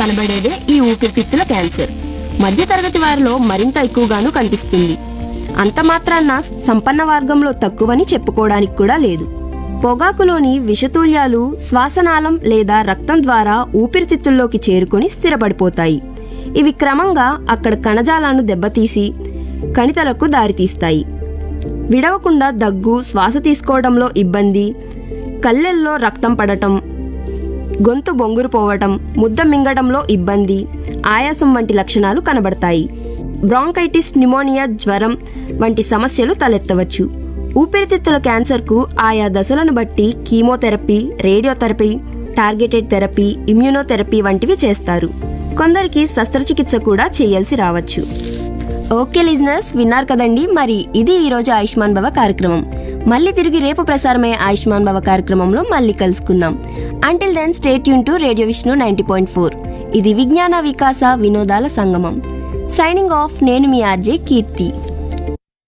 కనబడేదే ఈ ఊపిరితిత్తుల క్యాన్సర్. మధ్యతరగతి వారిలో మరింత ఎక్కువగాను కనిపిస్తుంది. అంత మాత్రాన్న సంపన్న వర్గంలో తక్కువని చెప్పుకోవడానికి కూడా లేదు. పొగాకులోని విషతుల్యాలు శ్వాసనాళం లేదా రక్తం ద్వారా ఊపిరితిత్తుల్లోకి చేరుకొని స్థిరపడిపోతాయి. ఇవి క్రమంగా అక్కడ కణజాలాలను దెబ్బతీసి కణితలకు దారితీస్తాయి. విడవకుండా దగ్గు, శ్వాస తీసుకోవడంలో ఇబ్బంది, కళ్ళెల్లో రక్తం పడటం, గొంతు బొంగురుపోవటం, ముద్ద మింగడంలో ఇబ్బంది, ఆయాసం వంటి లక్షణాలు కనబడతాయి. బ్రాంకైటిస్, న్యూమోనియా, జ్వరం వంటి సమస్యలు తలెత్తవచ్చు. ఊపిరితిత్తుల క్యాన్సర్కు ఆయా దశలను బట్టి chemotherapy, radiotherapy, targeted therapy, immunotherapy వంటివి చేస్తారు. కొందరికి శస్త్రచికిత్స కూడా చేయాల్సి రావచ్చు. ఓకే లిజనర్స్, విన్నారు కదండి. మరి ఇది ఈరోజు ఆయుష్మాన్ భవ కార్యక్రమం. మళ్ళీ తిరిగి రేపు ప్రసారమయ్యే ఆయుష్మాన్ భవ కార్యక్రమంలో మళ్ళీ కలుసుకుందాం. Until then stay tune to radio Vishnu 90.4. ఇది విజ్ఞాన వికాస వినోదాల సంగమం. సైనింగ్ ఆఫ్, నేను మీ ఆర్జే కీర్తి.